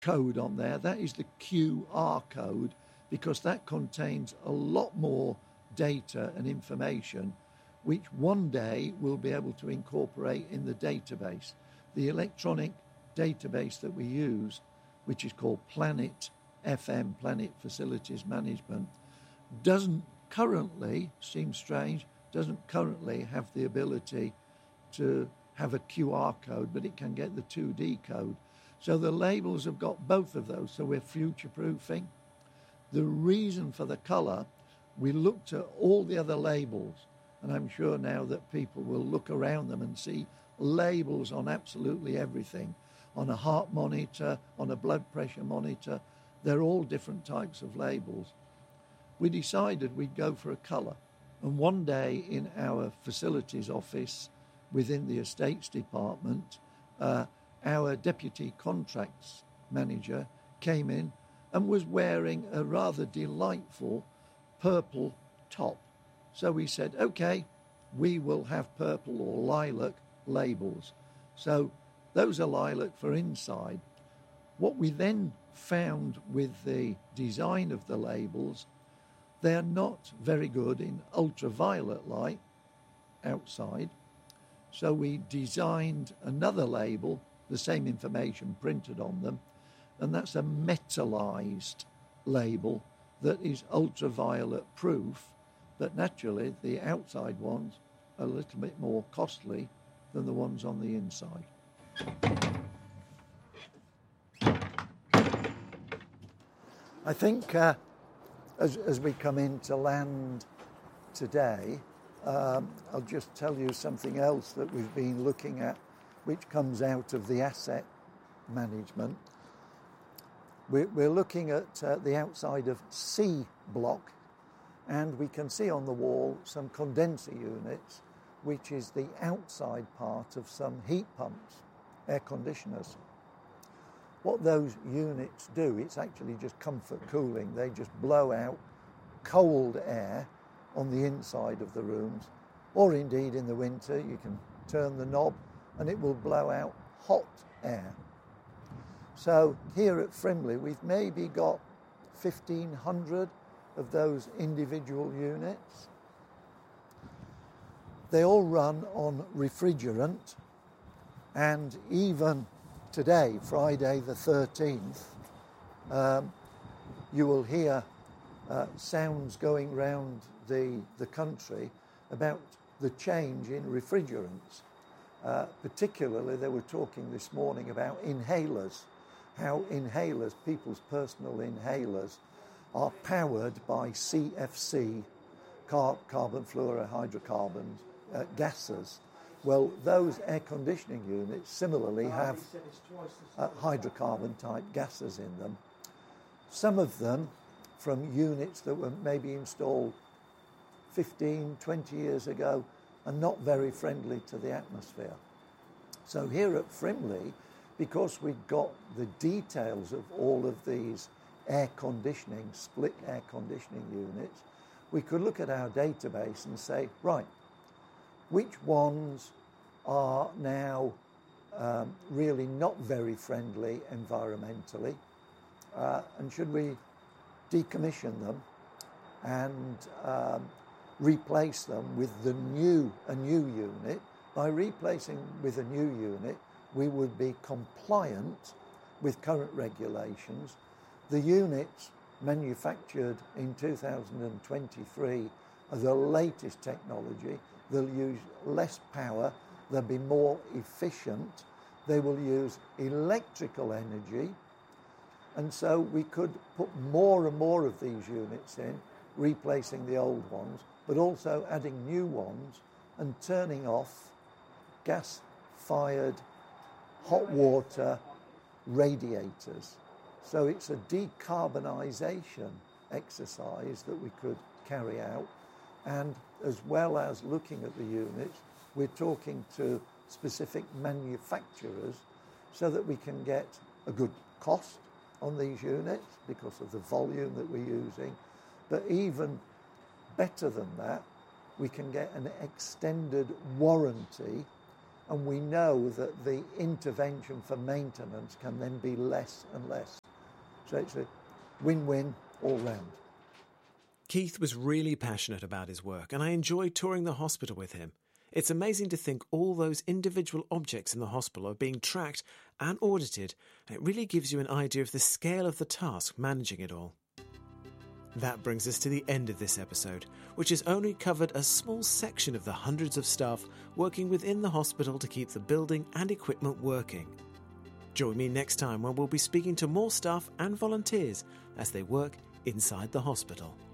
code on there. That is the QR code, because that contains a lot more data and information which one day we'll be able to incorporate in the database. The electronic database that we use, which is called Planet FM, Planet Facilities Management, doesn't currently, seems strange, doesn't currently have the ability to have a QR code, but it can get the 2D code. So the labels have got both of those, so we're future-proofing. The reason for the colour, we looked at all the other labels, and I'm sure now that people will look around them and see labels on absolutely everything, on a heart monitor, on a blood pressure monitor. They're all different types of labels. We decided we'd go for a colour. And one day in our facilities office within the estates department, our deputy contracts manager came in and was wearing a rather delightful purple top. So we said, okay, we will have purple or lilac labels. So those are lilac for inside. What we then found with the design of the labels, they're not very good in ultraviolet light outside. So we designed another label, the same information printed on them, and that's a metallized label that is ultraviolet proof, but naturally the outside ones are a little bit more costly than the ones on the inside. I think as we come into land today, I'll just tell you something else that we've been looking at, which comes out of the asset management. We're looking at the outside of C block, and we can see on the wall some condenser units, which is the outside part of some heat pumps, air conditioners. What those units do, it's actually just comfort cooling. They just blow out cold air on the inside of the rooms, or indeed in the winter you can turn the knob and it will blow out hot air. So here at Frimley we've maybe got 1,500 of those individual units. They all run on refrigerant, and even today, Friday the 13th, you will hear sounds going round the country about the change in refrigerants. Particularly, they were talking this morning about inhalers, how inhalers, people's personal inhalers, are powered by CFC, carbon fluorohydrocarbons, gases. Well, those air conditioning units similarly have hydrocarbon type gases in them. Some of them from units that were maybe installed 15, 20 years ago are not very friendly to the atmosphere. So here at Frimley, because we've got the details of all of these air conditioning, split air conditioning units, we could look at our database and say, right, which ones are now really not very friendly environmentally, and should we decommission them and replace them with a new unit? By replacing with a new unit, we would be compliant with current regulations. The units manufactured in 2023 are the latest technology. They'll use less power, they'll be more efficient, they will use electrical energy, and so we could put more and more of these units in, replacing the old ones, but also adding new ones and turning off gas-fired hot water radiators. So it's a decarbonisation exercise that we could carry out. And as well as looking at the units, we're talking to specific manufacturers so that we can get a good cost on these units because of the volume that we're using. But even better than that, we can get an extended warranty And we know that the intervention for maintenance can then be less and less. So it's a win-win all round. Keith was really passionate about his work, and I enjoyed touring the hospital with him. It's amazing to think all those individual objects in the hospital are being tracked and audited, and it really gives you an idea of the scale of the task managing it all. That brings us to the end of this episode, which has only covered a small section of the hundreds of staff working within the hospital to keep the building and equipment working. Join me next time when we'll be speaking to more staff and volunteers as they work inside the hospital.